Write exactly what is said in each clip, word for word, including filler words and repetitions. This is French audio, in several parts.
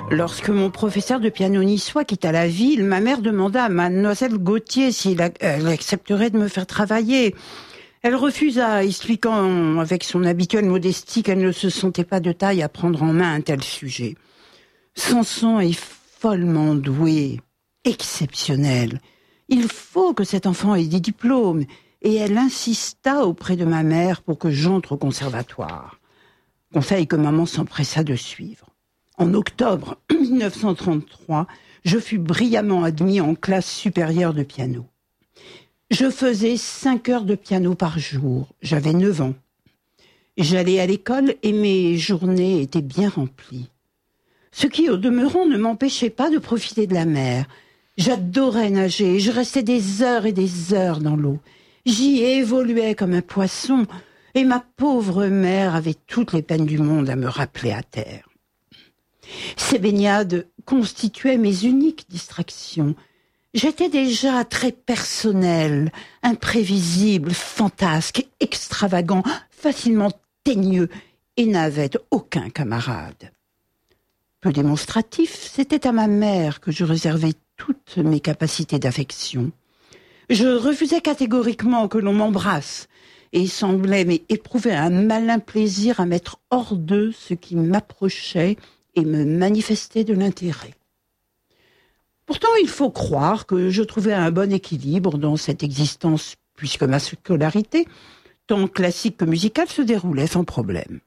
Lorsque mon professeur de piano niçois quitta la ville, ma mère demanda à mademoiselle Gauthier si elle accepterait de me faire travailler. Elle refusa, expliquant avec son habituelle modestie qu'elle ne se sentait pas de taille à prendre en main un tel sujet. Samson est follement doué, exceptionnel. Il faut que cet enfant ait des diplômes. Et elle insista auprès de ma mère pour que j'entre au conservatoire. Conseil que maman s'empressa de suivre. En octobre dix-neuf cent trente-trois, je fus brillamment admis en classe supérieure de piano. Je faisais cinq heures de piano par jour. J'avais neuf ans. J'allais à l'école et mes journées étaient bien remplies. Ce qui, au demeurant, ne m'empêchait pas de profiter de la mer. J'adorais nager. Je restais des heures et des heures dans l'eau. J'y évoluais comme un poisson, et ma pauvre mère avait toutes les peines du monde à me rappeler à terre. Ces baignades constituaient mes uniques distractions. J'étais déjà très personnel, imprévisible, fantasque, extravagant, facilement teigneux, et n'avais aucun camarade. Peu démonstratif, c'était à ma mère que je réservais toutes mes capacités d'affection. Je refusais catégoriquement que l'on m'embrasse et semblais éprouver un malin plaisir à mettre hors d'eux ce qui m'approchait et me manifestait de l'intérêt. Pourtant, il faut croire que je trouvais un bon équilibre dans cette existence, puisque ma scolarité, tant classique que musicale, se déroulait sans problème.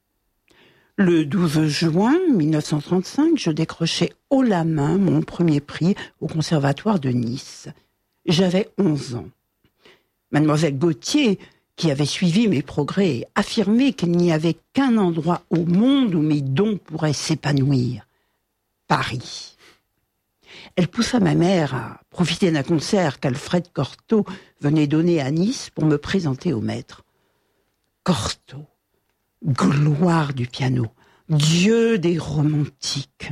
Le douze juin mille neuf cent trente-cinq, je décrochai haut la main mon premier prix au Conservatoire de Nice. J'avais onze ans. Mademoiselle Gauthier, qui avait suivi mes progrès, affirmait qu'il n'y avait qu'un endroit au monde où mes dons pourraient s'épanouir. Paris. Elle poussa ma mère à profiter d'un concert qu'Alfred Cortot venait donner à Nice pour me présenter au maître. Cortot, gloire du piano, dieu des romantiques.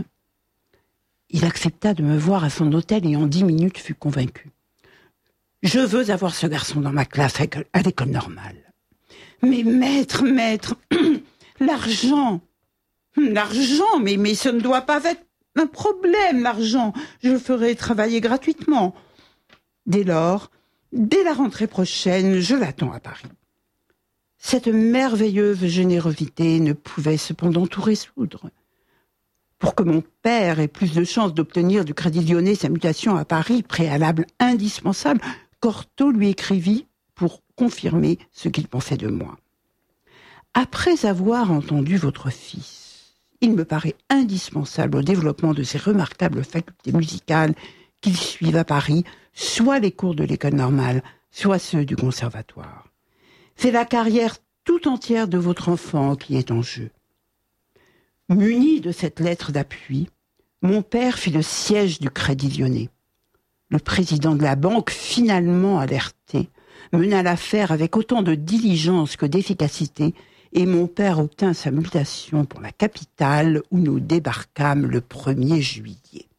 Il accepta de me voir à son hôtel et en dix minutes fut convaincu. Je veux avoir ce garçon dans ma classe à l'école normale. Mais maître, maître, l'argent, l'argent, mais, mais ce ne doit pas être un problème, l'argent. Je le ferai travailler gratuitement. Dès lors, dès la rentrée prochaine, je l'attends à Paris. Cette merveilleuse générosité ne pouvait cependant tout résoudre. Pour que mon père ait plus de chances d'obtenir du Crédit Lyonnais sa mutation à Paris, préalable indispensable, Cortot lui écrivit pour confirmer ce qu'il pensait de moi. Après avoir entendu votre fils, il me paraît indispensable au développement de ses remarquables facultés musicales qu'il suive à Paris, soit les cours de l'école normale, soit ceux du conservatoire. C'est la carrière tout entière de votre enfant qui est en jeu. Muni de cette lettre d'appui, mon père fit le siège du Crédit Lyonnais. Le président de la banque, finalement alerté, mena l'affaire avec autant de diligence que d'efficacité et mon père obtint sa mutation pour la capitale où nous débarquâmes le premier juillet.